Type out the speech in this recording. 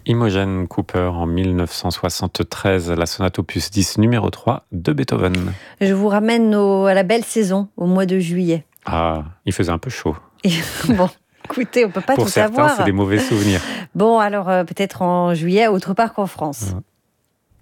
Imogen Cooper en 1973, la sonate opus 10 numéro 3 de Beethoven. Je vous ramène à la belle saison, au mois de juillet. Ah, il faisait un peu chaud. Bon, écoutez, on ne peut pas Pour tout certains, savoir. c'est des mauvais souvenirs. Bon, alors peut-être en juillet, autre part qu'en France.